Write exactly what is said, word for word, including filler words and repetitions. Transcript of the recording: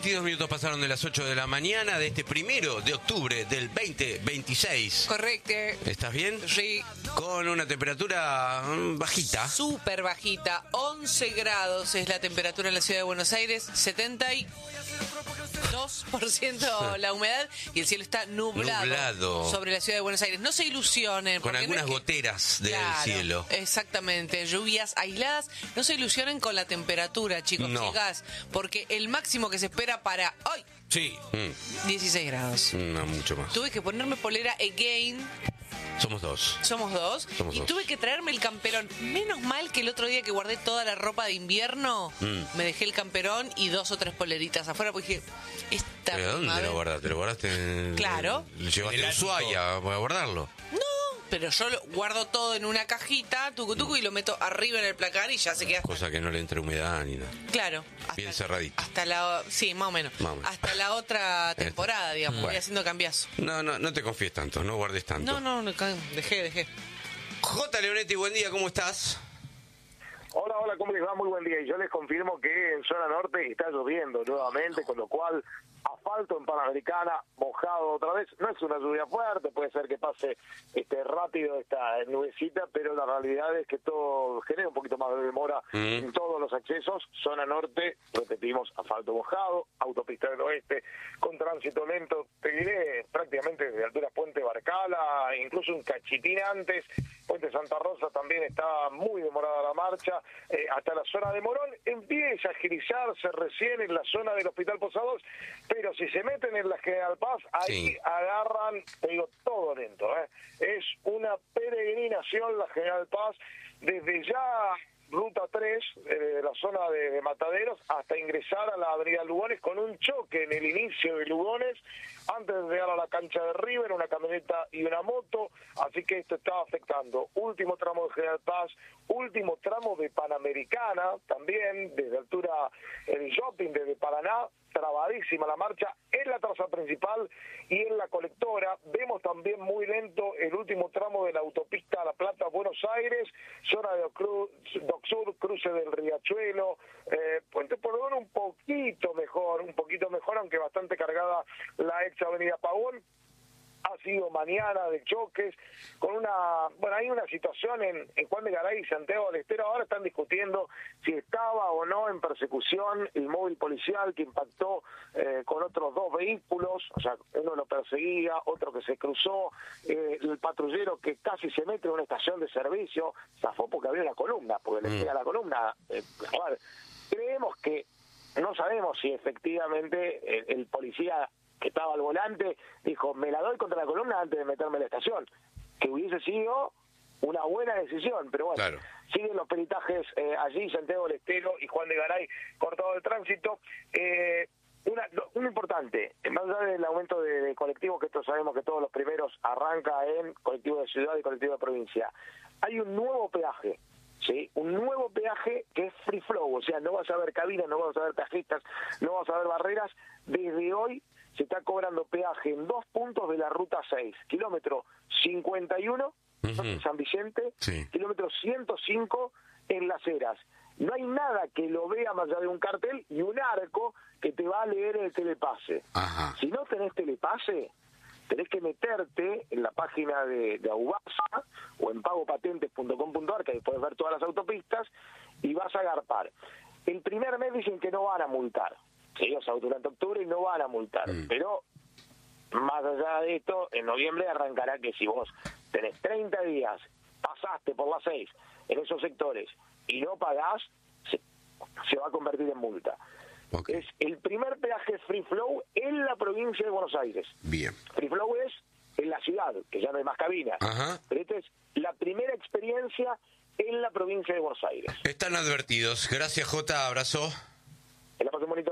veintidós minutos pasaron de las ocho de la mañana de este primero de octubre del veinte veintiséis. Correcto. ¿Estás bien? Sí. Con una temperatura mm, bajita. Súper bajita. once grados es la temperatura en la ciudad de Buenos Aires. setenta y dos por ciento la humedad y el cielo está nublado, Nublado. sobre la ciudad de Buenos Aires. No se ilusionen. Con porque algunas no es que... goteras del Claro, cielo. Exactamente, lluvias aisladas. No se ilusionen con la temperatura, chicos, No. chicas, porque el máximo que se espera para hoy, Sí. Mm, dieciséis grados. no, mucho más. Tuve que ponerme polera again. Somos dos. Somos dos. Somos y dos. tuve que traerme el camperón. Menos mal que el otro día que guardé toda la ropa de invierno, Mm. me dejé el camperón y dos o tres poleritas afuera, porque dije, esta ¿Pero dónde primavera- lo guardaste? ¿Lo guardaste en... Claro. ¿Lo llevaste En el a Ushuaia para guardarlo? No, pero yo lo guardo todo en una cajita, tucu tucu, y lo meto arriba en el placar y ya se queda. Cosa que no le entre humedad ni nada. Claro. Hasta, Bien cerradito. Hasta la... Sí, más o menos. Más o menos. Hasta la otra temporada, digamos. Voy Bueno. haciendo cambiazo. No, no, no te confíes tanto, no guardes tanto. No, no, no, dejé, dejé. J. Leonetti, buen día, ¿cómo estás? Hola, hola, ¿cómo les va? Muy buen día. Y yo les confirmo que en zona norte está lloviendo nuevamente, con lo cual asfalto en Panamericana, mojado otra vez. No es una lluvia fuerte, puede ser que pase este rápido esta nubecita, pero la realidad es que todo genera un poquito más de demora Mm. en todos los accesos. Zona norte, repetimos, asfalto mojado, autopista del oeste con tránsito lento, te diré prácticamente desde altura Puente Barcala, incluso un cachitín antes. Puente Santa Rosa también está muy demorada la marcha, eh, hasta la zona de Morón empieza a agilizarse recién en la zona del Hospital Posados, pero si se meten en la General Paz, ahí Sí. agarran, te digo, todo lento, ¿eh? Es una peregrinación la General Paz, desde ya Ruta tres, eh, de la zona de, de Mataderos, hasta ingresar a la avenida Lugones, con un choque en el inicio de Lugones, antes de llegar a la cancha de River, una camioneta y una moto, así que esto está afectando. Último tramo de General Paz, último tramo de Panamericana, también, desde altura el shopping, desde Paraná, trabadísima la marcha en la traza principal y en la colectora. Vemos también muy lento el último tramo de la autopista La Plata Buenos Aires, zona de Ocru- Doc Sur, cruce del Riachuelo, eh, Puente Porredón un poquito mejor, un poquito mejor, aunque bastante cargada la ex avenida Pavón. Ha sido mañana de choques, con una, bueno, hay una situación en, en Juan de Garay y Santiago del Estero. Ahora están discutiendo si estaba o no en persecución el móvil policial que impactó eh, con otros dos vehículos, o sea, uno lo perseguía, otro que se cruzó, eh, el patrullero que casi se mete en una estación de servicio, zafó porque abrió la columna, porque le pega la columna. Eh, a ver, creemos que, no sabemos si efectivamente el, el policía que estaba al volante, dijo, me la doy contra la columna antes de meterme en la estación, que hubiese sido una buena decisión, pero bueno, Claro. siguen los peritajes eh, allí, Santiago del Estero y Juan de Garay, cortado el tránsito. Eh, una, lo, un importante, más allá del aumento de, de colectivos, que esto sabemos que todos los primeros arranca en colectivo de ciudad y colectivo de provincia, hay un nuevo peaje, ¿sí? Un nuevo peaje que es free flow, o sea, no vas a ver cabinas, no vas a ver peajistas, no vas a ver barreras. Desde hoy se está cobrando peaje en dos puntos de la ruta seis, kilómetro cincuenta y uno, Ujú. en San Vicente, Sí. kilómetro ciento cinco en Las Heras. No hay nada que lo vea más allá de un cartel y un arco que te va a leer el telepase. Ajá. Si no tenés telepase, tenés que meterte en la página de, de AUBASA o en pagopatentes punto com punto ar, que ahí puedes ver todas las autopistas, y vas a agarpar. El primer mes dicen que no van a multar. Sí, o sea, durante octubre no van a multar, Mm. pero más allá de esto, en noviembre arrancará que si vos tenés treinta días, pasaste por las seis en esos sectores y no pagás, se, se va a convertir en multa. Ok. Es el primer peaje free flow en la provincia de Buenos Aires. Bien. Free flow es en la ciudad, que ya no hay más cabinas. Ajá. Pero esta es la primera experiencia en la provincia de Buenos Aires. Están advertidos. Gracias, J. Abrazo. Que la pasen bonito.